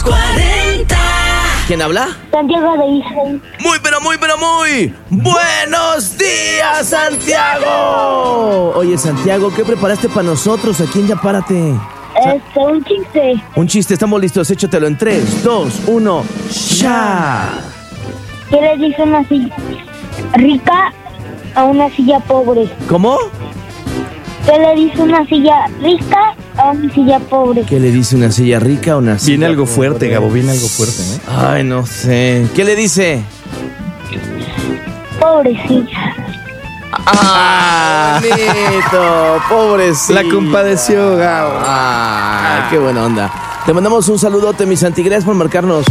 40. ¿Quién habla? Santiago de Israel. Muy, pero muy, pero muy buenos días, Santiago. Oye, Santiago, ¿qué preparaste para nosotros aquí en Ya Párate? Un chiste. Un chiste, estamos listos, échatelo en 3, 2, 1, ¡ya! ¿Qué le dice una silla rica a una silla pobre? ¿Cómo? ¿Qué le dice una silla rica a una silla pobre? ¿Qué le dice una silla rica a una silla Viene algo pobre? fuerte, Gabo, viene algo fuerte, ¿eh? Ay, no sé. ¿Qué le dice? Pobrecilla. ¡Ah! Bonito, pobrecito. La compadeció, Gabo. ¡Ah! ¡Qué buena onda! Te mandamos un saludote, mi Santi. Gracias por marcarnos.